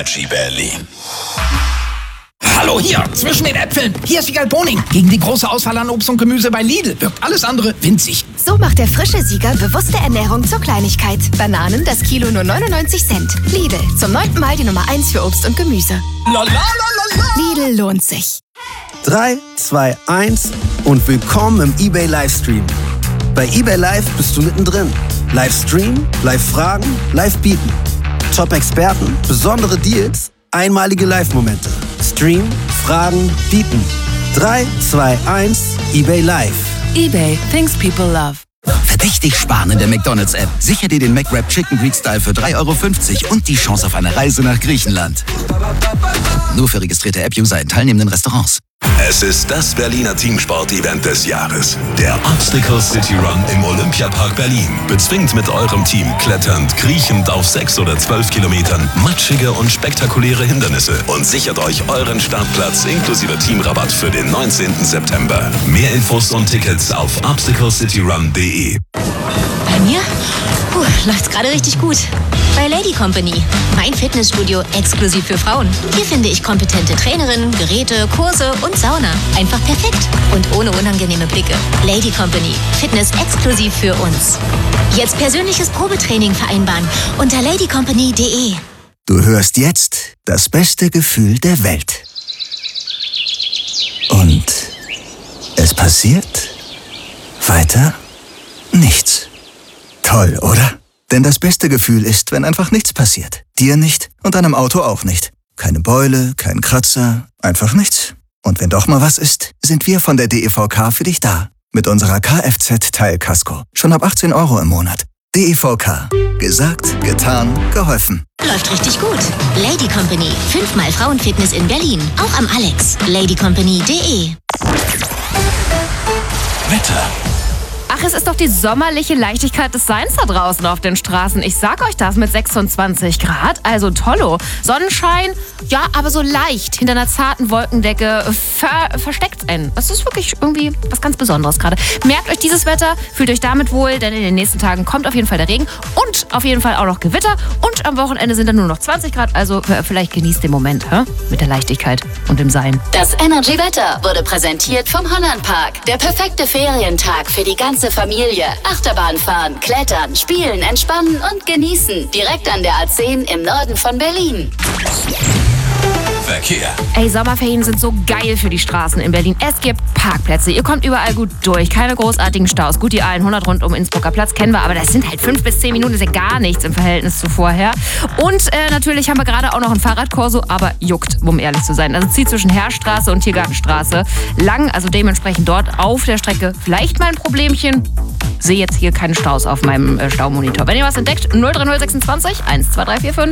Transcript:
Energy Berlin. Hallo hier, zwischen den Äpfeln. Hier ist Wiegald Boning. Gegen die große Auswahl an Obst und Gemüse bei Lidl wirkt alles andere winzig. So macht der frische Sieger bewusste Ernährung zur Kleinigkeit. Bananen, das Kilo nur 99 Cent. Lidl, zum 9. Mal die Nummer 1 für Obst und Gemüse. Lidl lohnt sich. 3, 2, 1 und willkommen im eBay Livestream. Bei eBay Live bist du mittendrin. Livestream, Live-Fragen, Live-Bieten. Top-Experten, besondere Deals, einmalige Live-Momente. Stream, Fragen, Bieten. 3, 2, 1, eBay Live. eBay, things people love. Verdächtig sparen in der McDonald's-App. Sicher dir den McWrap Chicken Greek Style für 3,50 € und die Chance auf eine Reise nach Griechenland. Nur für registrierte App-User in teilnehmenden Restaurants. Es ist das Berliner Teamsport-Event des Jahres. Der Obstacle City Run im Olympiapark Berlin. Bezwingt mit eurem Team kletternd, kriechend auf 6 oder 12 Kilometern matschige und spektakuläre Hindernisse und sichert euch euren Startplatz inklusive Teamrabatt für den 19. September. Mehr Infos und Tickets auf obstaclecityrun.de. Bei mir? Läuft's gerade richtig gut. Bei Lady Company. Mein Fitnessstudio exklusiv für Frauen. Hier finde ich kompetente Trainerinnen, Geräte, Kurse und Sauna. Einfach perfekt und ohne unangenehme Blicke. Lady Company. Fitness exklusiv für uns. Jetzt persönliches Probetraining vereinbaren unter ladycompany.de. Du hörst jetzt das beste Gefühl der Welt. Und es passiert weiter nichts. Toll, oder? Denn das beste Gefühl ist, wenn einfach nichts passiert. Dir nicht und deinem Auto auch nicht. Keine Beule, kein Kratzer, einfach nichts. Und wenn doch mal was ist, sind wir von der DEVK für dich da. Mit unserer Kfz-Teilkasko. Schon ab 18 € im Monat. DEVK. Gesagt, getan, geholfen. Läuft richtig gut. Lady Company. 5-mal Frauenfitness in Berlin. Auch am Alex. ladycompany.de. Wetter. Ach, es ist doch die sommerliche Leichtigkeit des Seins da draußen auf den Straßen. Ich sag euch das mit 26 Grad, also tollo. Sonnenschein, ja, aber so leicht hinter einer zarten Wolkendecke versteckt einen. Das ist wirklich irgendwie was ganz Besonderes gerade. Merkt euch dieses Wetter, fühlt euch damit wohl, denn in den nächsten Tagen kommt auf jeden Fall der Regen und auf jeden Fall auch noch Gewitter. Und am Wochenende sind dann nur noch 20 Grad, also vielleicht genießt den Moment mit der Leichtigkeit und dem Sein. Das Energy-Wetter wurde präsentiert vom Hollandpark. Der perfekte Ferientag für die ganze Familie. Achterbahn fahren, klettern, spielen, entspannen und genießen. Direkt an der A10 im Norden von Berlin. Verkehr. Ey, Sommerferien sind so geil für die Straßen in Berlin. Es gibt Parkplätze, ihr kommt überall gut durch, keine großartigen Staus. Gut, die A100 rund um Innsbrucker Platz kennen wir, aber das sind halt 5 bis 10 Minuten, das ist ja gar nichts im Verhältnis zu vorher. Und natürlich haben wir gerade auch noch ein Fahrradkorso, aber juckt, um ehrlich zu sein. Also zieht zwischen Heerstraße und Tiergartenstraße lang, also dementsprechend dort auf der Strecke vielleicht mal ein Problemchen. Sehe jetzt hier keine Staus auf meinem Staumonitor. Wenn ihr was entdeckt, 03026 12345.